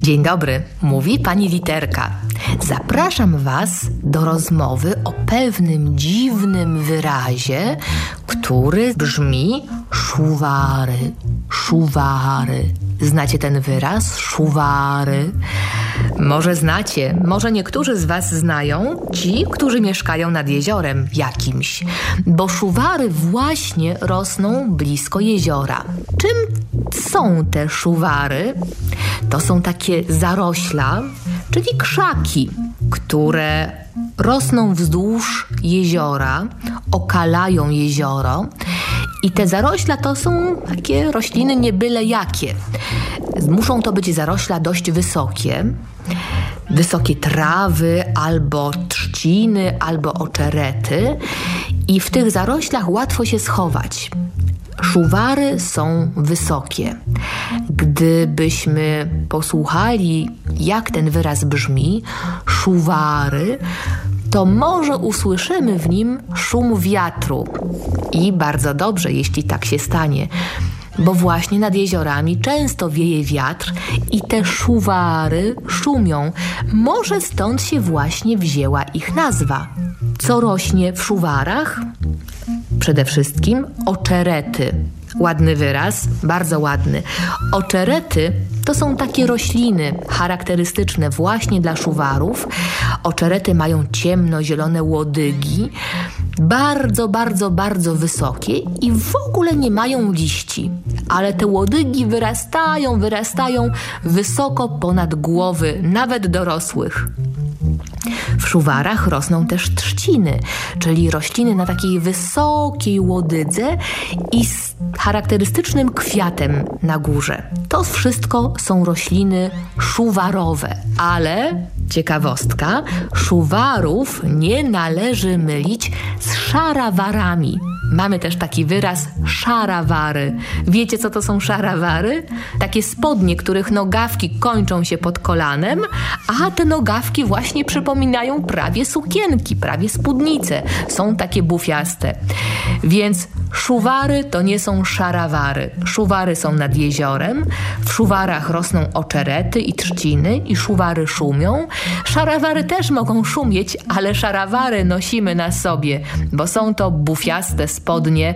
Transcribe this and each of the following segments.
Dzień dobry, mówi pani Literka. Zapraszam was do rozmowy o pewnym dziwnym wyrazie, który brzmi szuwary, szuwary. Znacie ten wyraz? Szuwary. Może znacie, może niektórzy z was znają, ci, którzy mieszkają nad jeziorem jakimś, bo szuwary właśnie rosną blisko jeziora. Czym są te szuwary? To są takie zarośla, czyli krzaki, które rosną wzdłuż jeziora, okalają jezioro. I te zarośla to są takie rośliny nie byle jakie. Muszą to być zarośla dość wysokie trawy, albo trzciny, albo oczerety. I w tych zaroślach łatwo się schować. Szuwary są wysokie. Gdybyśmy posłuchali, jak ten wyraz brzmi, szuwary, to może usłyszymy w nim szum wiatru. I bardzo dobrze, jeśli tak się stanie, bo właśnie nad jeziorami często wieje wiatr i te szuwary szumią. Może stąd się właśnie wzięła ich nazwa. Co rośnie w szuwarach? Przede wszystkim oczerety. Ładny wyraz, bardzo ładny. Oczerety to są takie rośliny charakterystyczne właśnie dla szuwarów. Oczerety mają ciemnozielone łodygi, bardzo, bardzo, bardzo wysokie i w ogóle nie mają liści. Ale te łodygi wyrastają wysoko ponad głowy, nawet dorosłych. W szuwarach rosną też trzciny, czyli rośliny na takiej wysokiej łodydze i z charakterystycznym kwiatem na górze. To wszystko są rośliny szuwarowe, ale ciekawostka, szuwarów nie należy mylić z szarawarami. Mamy też taki wyraz szarawary. Wiecie, co to są szarawary? Takie spodnie, których nogawki kończą się pod kolanem, a te nogawki właśnie przypominają prawie sukienki, prawie spódnice. Są takie bufiaste. Więc szuwary to nie są szarawary. Szuwary są nad jeziorem. W szuwarach rosną oczerety i trzciny i szuwary szumią. Szarawary też mogą szumieć, ale szarawary nosimy na sobie, bo są to bufiaste spodnie.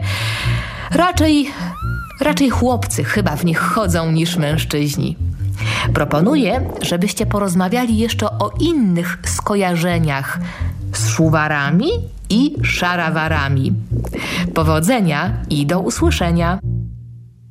Raczej chłopcy chyba w nich chodzą niż mężczyźni. Proponuję, żebyście porozmawiali jeszcze o innych skojarzeniach z szuwarami i szarawarami. Powodzenia i do usłyszenia!